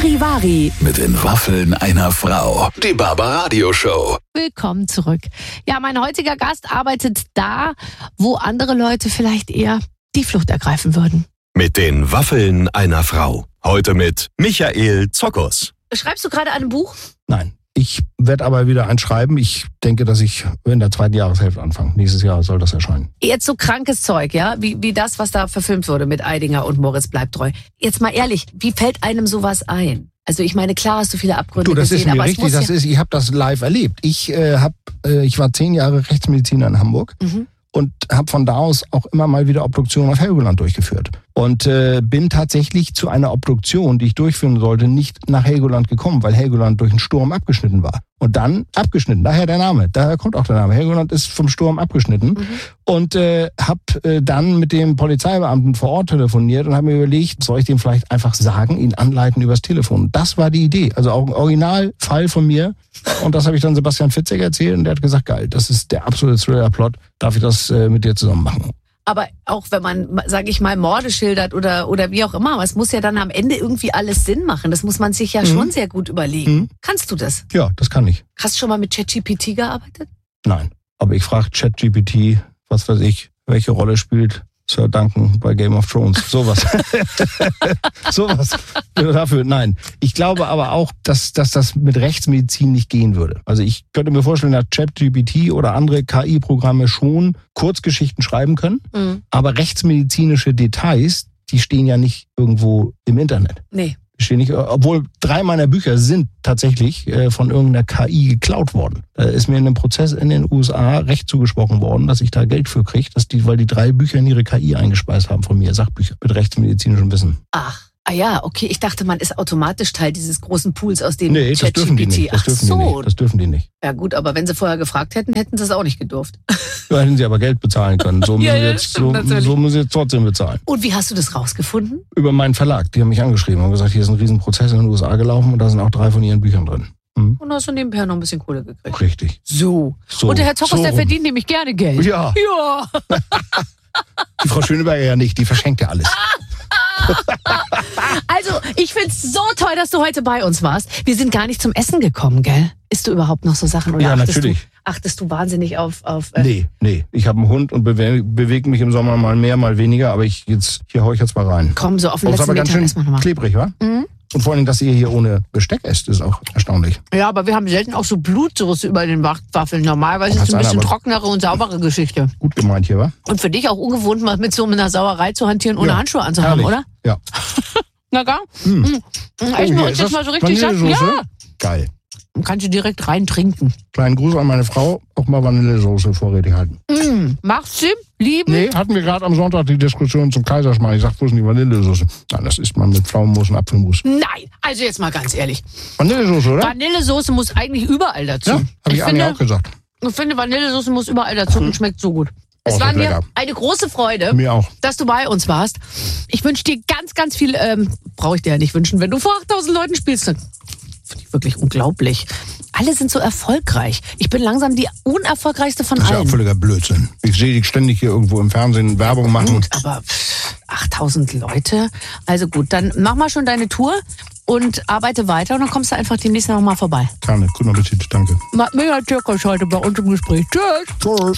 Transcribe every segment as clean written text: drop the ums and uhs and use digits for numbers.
Charivari. Mit den Waffeln einer Frau. Die Barbaradio-Show. Willkommen zurück. Ja, mein heutiger Gast arbeitet da, wo andere Leute vielleicht eher die Flucht ergreifen würden. Mit den Waffeln einer Frau. Heute mit Michael Zokos. Schreibst du gerade an einem Buch? Nein. Ich werde aber wieder eins schreiben. Ich denke, dass ich in der zweiten Jahreshälfte anfange. Nächstes Jahr soll das erscheinen. Jetzt so krankes Zeug, ja? Wie das, was da verfilmt wurde mit Eidinger und Moritz bleibt treu. Jetzt mal ehrlich, wie fällt einem sowas ein? Also ich meine, klar hast du viele Abgründe das gesehen, ist mir aber richtig. Ich habe das live erlebt. Ich war 10 Jahre Rechtsmediziner in Hamburg. Und habe von da aus auch immer mal wieder Obduktionen auf Helgoland durchgeführt. Und bin tatsächlich zu einer Obduktion, die ich durchführen sollte, nicht nach Helgoland gekommen, weil Helgoland durch einen Sturm abgeschnitten war. Und dann abgeschnitten, daher der Name, daher kommt auch der Name. Helgoland ist vom Sturm abgeschnitten. Und habe dann mit dem Polizeibeamten vor Ort telefoniert und habe mir überlegt, soll ich dem vielleicht einfach sagen, ihn anleiten übers Telefon. Das war die Idee, also auch ein Originalfall von mir. Und das habe ich dann Sebastian Fitzek erzählt und der hat gesagt, geil, das ist der absolute Thriller-Plot, darf ich das mit dir zusammen machen. Aber auch wenn man, sage ich mal, Morde schildert oder wie auch immer, aber es muss ja dann am Ende irgendwie alles Sinn machen. Das muss man sich ja schon sehr gut überlegen. Kannst du das? Ja, das kann ich. Hast du schon mal mit ChatGPT gearbeitet? Nein, aber ich frage ChatGPT, was weiß ich, welche Rolle spielt Sir Duncan bei Game of Thrones. Sowas. Sowas. Dafür, nein. Ich glaube aber auch, dass das mit Rechtsmedizin nicht gehen würde. Also ich könnte mir vorstellen, dass ChatGPT oder andere KI-Programme schon Kurzgeschichten schreiben können, aber rechtsmedizinische Details, die stehen ja nicht irgendwo im Internet. Nee. Stehen nicht, obwohl 3 meiner Bücher sind tatsächlich von irgendeiner KI geklaut worden. Da ist mir in einem Prozess in den USA Recht zugesprochen worden, dass ich da Geld für kriege, weil die 3 Bücher in ihre KI eingespeist haben von mir, Sachbücher mit rechtsmedizinischem Wissen. Ach. Ah ja, okay. Ich dachte, man ist automatisch Teil dieses großen Pools, aus dem ChatGPT. Das dürfen die nicht. Das dürfen die nicht. Ja gut, aber wenn sie vorher gefragt hätten, hätten sie es auch nicht gedurft. Ja, hätten sie aber Geld bezahlen können. So müssen sie jetzt trotzdem bezahlen. Und wie hast du das rausgefunden? Über meinen Verlag. Die haben mich angeschrieben und gesagt, hier ist ein Riesenprozess in den USA gelaufen und da sind auch 3 von ihren Büchern drin. Und hast du nebenher noch ein bisschen Kohle gekriegt. Richtig. So. Und der Herr Zokos, der verdient nämlich gerne Geld. Ja. Die Frau Schöneberger ja nicht, die verschenkt ja alles. Also, ich find's so toll, dass du heute bei uns warst. Wir sind gar nicht zum Essen gekommen, gell? Isst du überhaupt noch so Sachen? Oder ja, natürlich. Achtest du wahnsinnig auf Nee. Ich habe einen Hund und bewege mich im Sommer mal mehr, mal weniger. Aber hier hau ich jetzt mal rein. Komm, so auf den letzten aber ganz Meter schön klebrig, wa? Und vor allem, dass ihr hier ohne Besteck esst, ist auch erstaunlich. Ja, aber wir haben selten auch so Blutsoße über den Waffeln. Normalerweise ist es ein bisschen trockenere und saubere Geschichte. Gut gemeint hier, wa? Und für dich auch ungewohnt, mal mit so einer Sauerei zu hantieren, ohne Handschuhe anzuhaben, herrlich. oder? Ja. Na gar? Essen wir uns jetzt mal so richtig satt? Ja. Geil. Dann kannst du direkt rein trinken. Kleinen Gruß an meine Frau, auch mal Vanillesoße vorrätig halten. Machst du? Lieben? Nee, hatten wir gerade am Sonntag die Diskussion zum Kaiserschmarrn. Ich sag, wo ist denn die Vanillesoße? Nein, das isst man mit Pflaumenmus und Apfelmus. Nein, also jetzt mal ganz ehrlich. Vanillesoße, oder? Vanillesoße muss eigentlich überall dazu. Ja, habe ich Anni auch gesagt. Ich finde, Vanillesoße muss überall dazu und schmeckt so gut. Es war mir eine große Freude, mir auch, dass du bei uns warst. Ich wünsche dir ganz, ganz viel, brauche ich dir ja nicht wünschen, wenn du vor 8000 Leuten spielst. Dann finde ich wirklich unglaublich. Alle sind so erfolgreich. Ich bin langsam die unerfolgreichste von allen. Das ist ja auch völliger Blödsinn. Ich sehe dich ständig hier irgendwo im Fernsehen Werbung machen. Gut, aber 8000 Leute? Also gut, dann mach mal schon deine Tour und arbeite weiter und dann kommst du einfach demnächst noch mal vorbei. Gerne, guten Appetit, danke. Mega Türkisch heute bei uns im Gespräch. Tschüss.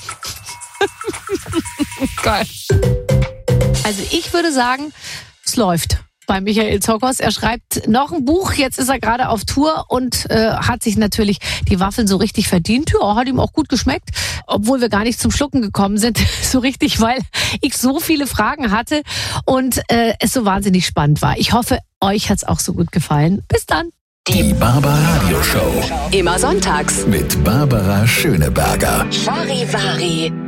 Geil. Also ich würde sagen, es läuft bei Michael Zokos. Er schreibt noch ein Buch, jetzt ist er gerade auf Tour und hat sich natürlich die Waffeln so richtig verdient. Ja, hat ihm auch gut geschmeckt, obwohl wir gar nicht zum Schlucken gekommen sind, so richtig, weil ich so viele Fragen hatte und es so wahnsinnig spannend war. Ich hoffe, euch hat's auch so gut gefallen. Bis dann. Die Barbaradio-Show. Immer sonntags Mit Barbara Schöneberger. Charivari.